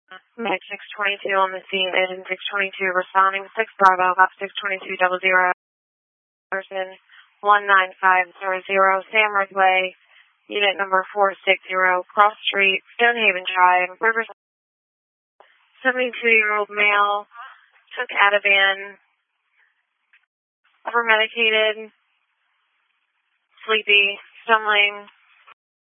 Med 622 on the scene, engine 622 responding 6 Bravo, up 62200, person 19500, Samworth Way, unit number 460, Cross Street, Stonehaven Drive, Riverside. 72-year-old male, took Ativan, over medicated, sleepy, stumbling,